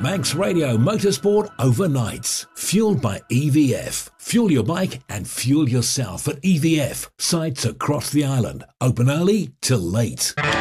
Manx Radio Motorsport Overnights. Fueled by EVF. Fuel your bike and fuel yourself at EVF. Sites across the island. Open early till late.